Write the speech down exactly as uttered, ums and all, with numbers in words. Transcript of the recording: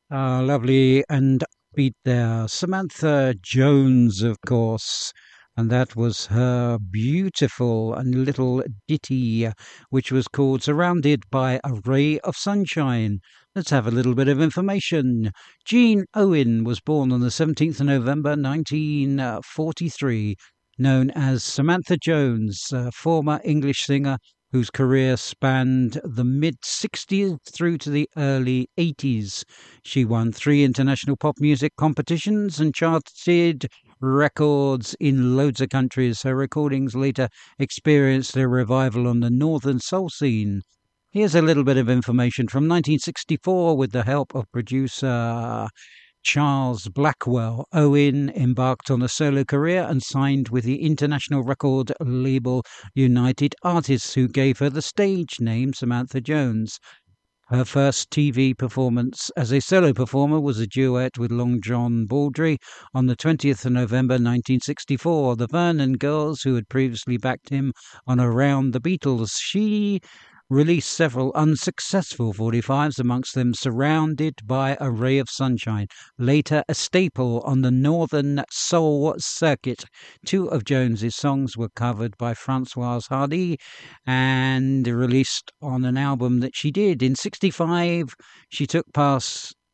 Ah, lovely and beat there. Samantha Jones, of course. And that was her beautiful and little ditty, which was called Surrounded by a Ray of Sunshine. Let's have a little bit of information. Jean Owen was born on the seventeenth of November nineteen forty-three, known as Samantha Jones, a former English singer whose career spanned the mid sixties through to the early eighties. She won three international pop music competitions and charted records in loads of countries. Her recordings later experienced a revival on the northern soul scene. Here's a little bit of information from nineteen sixty-four with the help of producer Charles Blackwell. Owen embarked on a solo career and signed with the international record label United Artists, who gave her the stage name Samantha Jones. Her first T V performance as a solo performer was a duet with Long John Baldry on the twentieth of November nineteen sixty-four. The Vernon Girls, who had previously backed him on Around the Beatles, she released several unsuccessful forty-fives, amongst them Surrounded by a Ray of Sunshine, later a staple on the Northern Soul circuit. Two of Jones's songs were covered by Françoise Hardy and released on an album that she did. In sixty-five, she took past